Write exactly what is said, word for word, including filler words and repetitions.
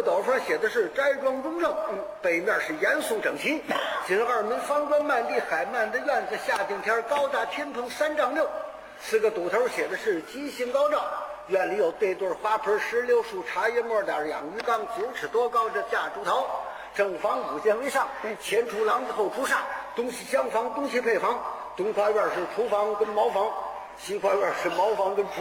斗上写的是斋庄中正，嗯，北面是严肃整齐。今二门方砖漫地，海漫的院子，夏顶天高大天棚三丈六。四个堵头写的是吉星高照。院里有对对花盆、石榴树、茶叶末点、养鱼缸，九尺多高这架竹桃。正房五间为上，前出廊子后出煞，东西厢房，东西配房。东跨院是厨房跟茅房，西跨院是茅房跟厨